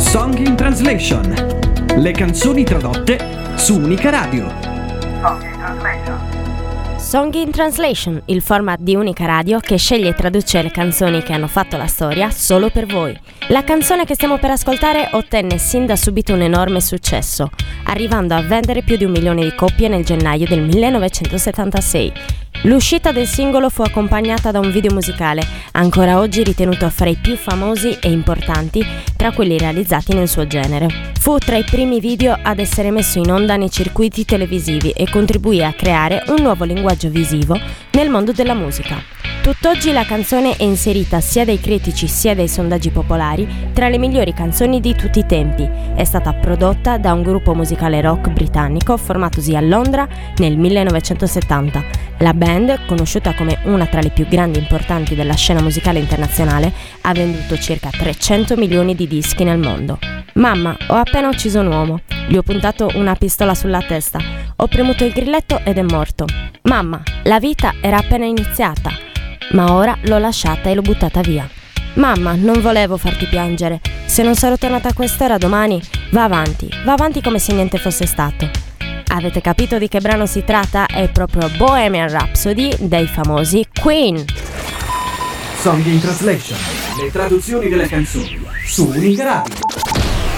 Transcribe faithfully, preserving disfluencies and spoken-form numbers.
Song in Translation. Le canzoni tradotte su Unica Radio. Song in Translation. Song in Translation, il format di Unica Radio che sceglie e traduce le canzoni che hanno fatto la storia solo per voi. La canzone che stiamo per ascoltare ottenne sin da subito un enorme successo, arrivando a vendere più di un milione di copie nel gennaio del millenovecentosettantasei. L'uscita del singolo fu accompagnata da un video musicale, ancora oggi ritenuto fra i più famosi e importanti tra quelli realizzati nel suo genere. Fu tra i primi video ad essere messo in onda nei circuiti televisivi e contribuì a creare un nuovo linguaggio visivo nel mondo della musica. Tutt'oggi la canzone è inserita sia dai critici sia dai sondaggi popolari tra le migliori canzoni di tutti i tempi. È stata prodotta da un gruppo musicale rock britannico formatosi a Londra nel millenovecentosettanta. La band, conosciuta come una tra le più grandi e importanti della scena musicale internazionale, ha venduto circa trecento milioni di dischi nel mondo. Mamma, ho appena ucciso un uomo. Gli ho puntato una pistola sulla testa. Ho premuto il grilletto ed è morto. Mamma, la vita era appena iniziata, ma ora l'ho lasciata e l'ho buttata via. Mamma, non volevo farti piangere. Se non sarò tornata a quest'ora domani, va avanti, va avanti come se niente fosse stato. Avete capito di che brano si tratta? È proprio Bohemian Rhapsody dei famosi Queen. Song in Translation. Le traduzioni delle canzoni su Unica Radio.